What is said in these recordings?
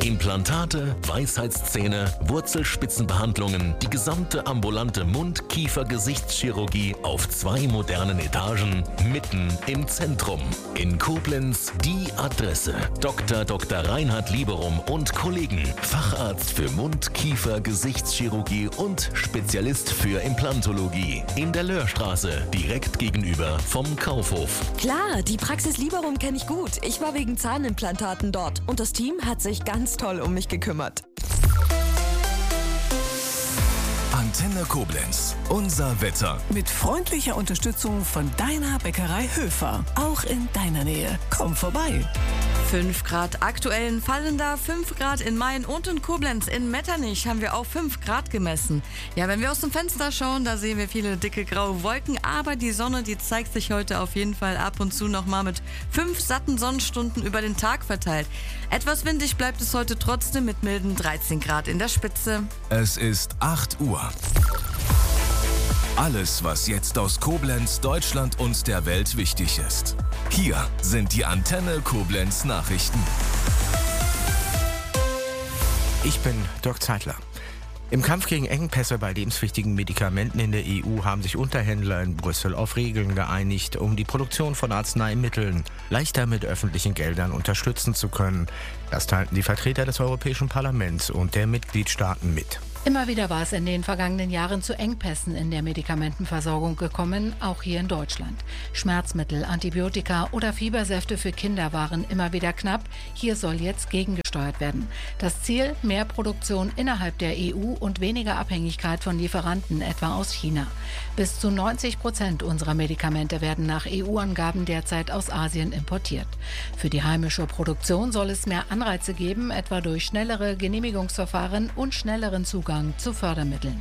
Implantate, Weisheitszähne, Wurzelspitzenbehandlungen, die gesamte ambulante Mund-Kiefer-Gesichtschirurgie auf 2 modernen Etagen, mitten im Zentrum. In Koblenz die Adresse. Dr. Reinhard Lieberum und Kollegen. Facharzt für Mund-Kiefer-Gesichtschirurgie und Spezialist für Implantologie. In der Löhrstraße, direkt gegenüber vom Kaufhof. Klar, die Praxis Lieberum kenne ich gut. Ich war wegen Zahnimplantaten dort und das Team hat sich ganz toll um mich gekümmert. Antenne Koblenz. Unser Wetter. Mit freundlicher Unterstützung von deiner Bäckerei Höfer. Auch in deiner Nähe. Komm vorbei. 5 Grad aktuell in Fallenda, 5 Grad in Mayen und in Koblenz. In Metternich haben wir auch 5 Grad gemessen. Ja, wenn wir aus dem Fenster schauen, da sehen wir viele dicke graue Wolken. Aber die Sonne, die zeigt sich heute auf jeden Fall ab und zu nochmal mit 5 satten Sonnenstunden über den Tag verteilt. Etwas windig bleibt es heute trotzdem mit milden 13 Grad in der Spitze. Es ist 8 Uhr. Alles, was jetzt aus Koblenz, Deutschland und der Welt wichtig ist. Hier sind die Antenne Koblenz Nachrichten. Ich bin Dirk Zeitler. Im Kampf gegen Engpässe bei lebenswichtigen Medikamenten in der EU haben sich Unterhändler in Brüssel auf Regeln geeinigt, um die Produktion von Arzneimitteln leichter mit öffentlichen Geldern unterstützen zu können. Das teilten die Vertreter des Europäischen Parlaments und der Mitgliedstaaten mit. Immer wieder war es in den vergangenen Jahren zu Engpässen in der Medikamentenversorgung gekommen, auch hier in Deutschland. Schmerzmittel, Antibiotika oder Fiebersäfte für Kinder waren immer wieder knapp. Hier soll jetzt gegengesteuert werden. Das Ziel: mehr Produktion innerhalb der EU und weniger Abhängigkeit von Lieferanten, etwa aus China. Bis zu 90% unserer Medikamente werden nach EU-Angaben derzeit aus Asien importiert. Für die heimische Produktion soll es mehr Anreize geben, etwa durch schnellere Genehmigungsverfahren und schnelleren Zugang zu Fördermitteln.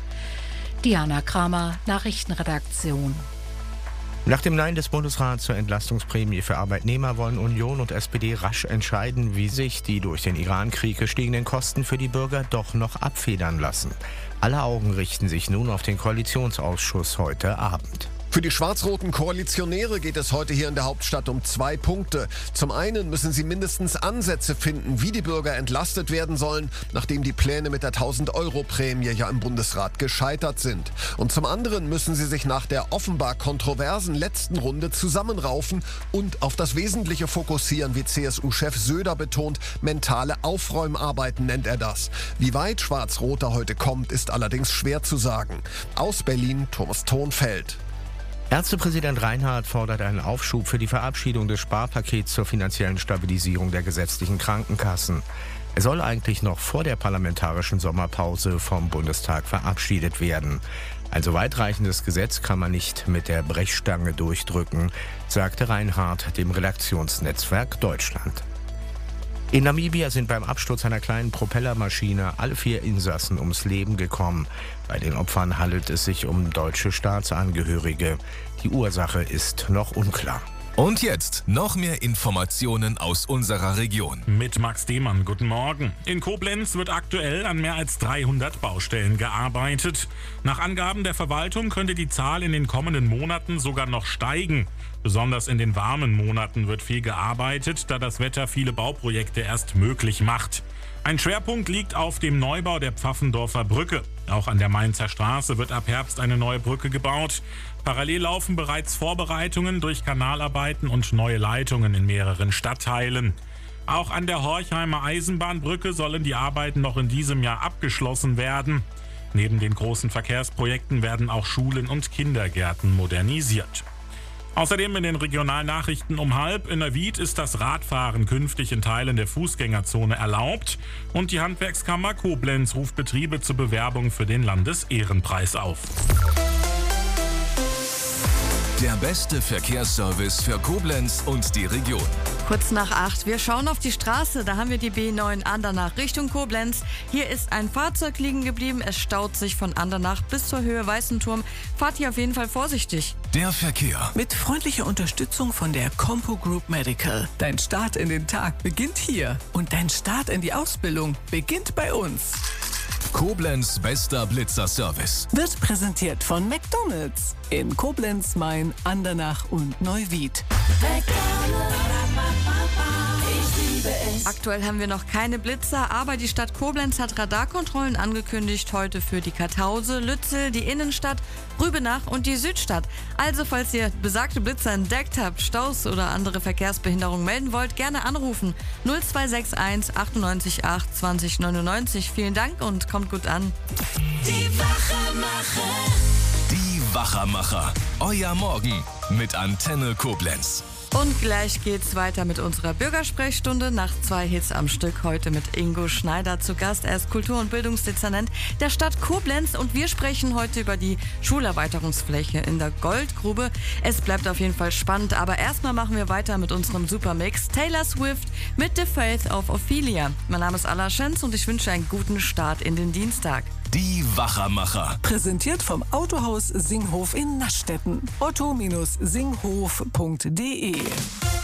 Diana Kramer, Nachrichtenredaktion. Nach dem Nein des Bundesrats zur Entlastungsprämie für Arbeitnehmer wollen Union und SPD rasch entscheiden, wie sich die durch den Irankrieg gestiegenen Kosten für die Bürger doch noch abfedern lassen. Alle Augen richten sich nun auf den Koalitionsausschuss heute Abend. Für die schwarz-roten Koalitionäre geht es heute hier in der Hauptstadt um 2 Punkte. Zum einen müssen sie mindestens Ansätze finden, wie die Bürger entlastet werden sollen, nachdem die Pläne mit der 1000-Euro-Prämie ja im Bundesrat gescheitert sind. Und zum anderen müssen sie sich nach der offenbar kontroversen letzten Runde zusammenraufen und auf das Wesentliche fokussieren, wie CSU-Chef Söder betont. Mentale Aufräumarbeiten nennt er das. Wie weit Schwarz-Rot da heute kommt, ist allerdings schwer zu sagen. Aus Berlin, Thomas Thonfeld. Ärztepräsident Reinhardt fordert einen Aufschub für die Verabschiedung des Sparpakets zur finanziellen Stabilisierung der gesetzlichen Krankenkassen. Er soll eigentlich noch vor der parlamentarischen Sommerpause vom Bundestag verabschiedet werden. Ein so weitreichendes Gesetz kann man nicht mit der Brechstange durchdrücken, sagte Reinhardt dem Redaktionsnetzwerk Deutschland. In Namibia sind beim Absturz einer kleinen Propellermaschine alle 4 Insassen ums Leben gekommen. Bei den Opfern handelt es sich um deutsche Staatsangehörige. Die Ursache ist noch unklar. Und jetzt noch mehr Informationen aus unserer Region. Mit Max Demann, guten Morgen. In Koblenz wird aktuell an mehr als 300 Baustellen gearbeitet. Nach Angaben der Verwaltung könnte die Zahl in den kommenden Monaten sogar noch steigen. Besonders in den warmen Monaten wird viel gearbeitet, da das Wetter viele Bauprojekte erst möglich macht. Ein Schwerpunkt liegt auf dem Neubau der Pfaffendorfer Brücke. Auch an der Mainzer Straße wird ab Herbst eine neue Brücke gebaut. Parallel laufen bereits Vorbereitungen durch Kanalarbeiten und neue Leitungen in mehreren Stadtteilen. Auch an der Horchheimer Eisenbahnbrücke sollen die Arbeiten noch in diesem Jahr abgeschlossen werden. Neben den großen Verkehrsprojekten werden auch Schulen und Kindergärten modernisiert. Außerdem in den Regionalnachrichten um 12:30 in Neuwied ist das Radfahren künftig in Teilen der Fußgängerzone erlaubt und die Handwerkskammer Koblenz ruft Betriebe zur Bewerbung für den Landesehrenpreis auf. Der beste Verkehrsservice für Koblenz und die Region. Kurz nach 8. Wir schauen auf die Straße. Da haben wir die B9 Andernach Richtung Koblenz. Hier ist ein Fahrzeug liegen geblieben. Es staut sich von Andernach bis zur Höhe Weißenturm. Fahrt hier auf jeden Fall vorsichtig. Der Verkehr. Mit freundlicher Unterstützung von der Compo Group Medical. Dein Start in den Tag beginnt hier. Und dein Start in die Ausbildung beginnt bei uns. Koblenz bester Blitzer-Service. Wird präsentiert von McDonald's in Koblenz, Mayen, Andernach und Neuwied. McDonald's, ich liebe liebe es. Aktuell haben wir noch keine Blitzer, aber die Stadt Koblenz hat Radarkontrollen angekündigt heute für die Kartause, Lützel, die Innenstadt, Rübenach und die Südstadt. Also falls ihr besagte Blitzer entdeckt habt, Staus oder andere Verkehrsbehinderungen melden wollt, gerne anrufen. 0261 98 8 20 99. Vielen Dank und kommt gut an. Die Wachermacher. Die Wachermacher. Euer Morgen mit Antenne Koblenz. Und gleich geht's weiter mit unserer Bürgersprechstunde. Nach 2 Hits am Stück heute mit Ingo Schneider zu Gast. Er ist Kultur- und Bildungsdezernent der Stadt Koblenz und wir sprechen heute über die Schulerweiterungsfläche in der Goldgrube. Es bleibt auf jeden Fall spannend, aber erstmal machen wir weiter mit unserem Supermix Taylor Swift mit The Faith of Ophelia. Mein Name ist Alla Schenz und ich wünsche einen guten Start in den Dienstag. Die Wachermacher. Präsentiert vom Autohaus Singhof in Naschdetten. otto-singhof.de